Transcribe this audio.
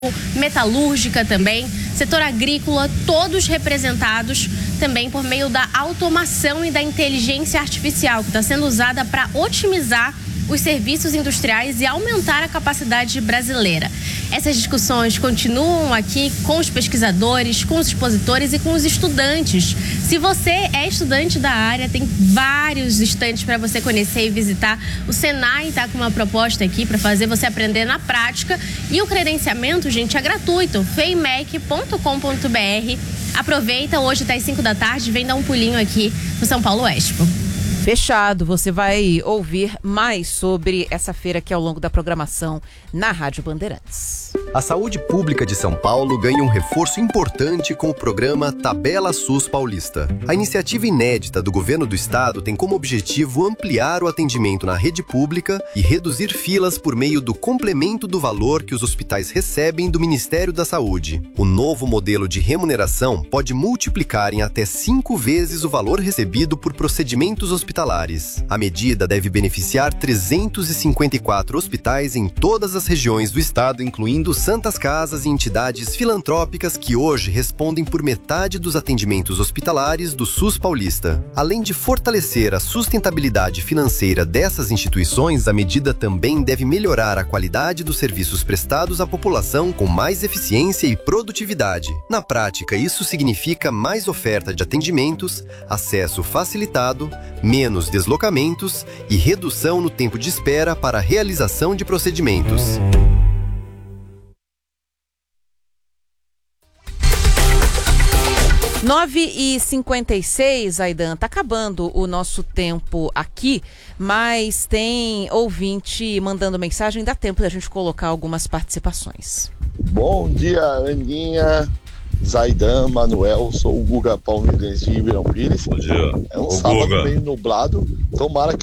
metalúrgica também, setor agrícola, todos representados também por meio da automação e da inteligência artificial, que está sendo usada para otimizar os serviços industriais e aumentar a capacidade brasileira. Essas discussões continuam aqui com os pesquisadores, com os expositores e com os estudantes. Se você é estudante da área, tem vários estantes para você conhecer e visitar. O Senai está com uma proposta aqui para fazer você aprender na prática. E o credenciamento, gente, é gratuito. feimec.com.br. Aproveita, hoje até às 5 da tarde, vem dar um pulinho aqui no São Paulo Expo. Fechado, você vai ouvir mais sobre essa feira aqui ao longo da programação na Rádio Bandeirantes. A saúde pública de São Paulo ganha um reforço importante com o programa Tabela SUS Paulista. A iniciativa inédita do governo do estado tem como objetivo ampliar o atendimento na rede pública e reduzir filas por meio do complemento do valor que os hospitais recebem do Ministério da Saúde. O novo modelo de remuneração pode multiplicar em até 5 vezes o valor recebido por procedimentos hospitalares. A medida deve beneficiar 354 hospitais em todas as regiões do estado, incluindo santas casas e entidades filantrópicas que hoje respondem por metade dos atendimentos hospitalares do SUS paulista. Além de fortalecer a sustentabilidade financeira dessas instituições, a medida também deve melhorar a qualidade dos serviços prestados à população com mais eficiência e produtividade. Na prática, isso significa mais oferta de atendimentos, acesso facilitado, menos deslocamentos e redução no tempo de espera para a realização de procedimentos. 9h56, Aidan, tá acabando o nosso tempo aqui, mas tem ouvinte mandando mensagem, dá tempo da gente colocar algumas participações. Bom dia, Aninha, Zaidan, Manuel, sou o Guga Palmeirense de Ribeirão Pires. Bom dia. É um sábado Guga. meio nublado, tomara que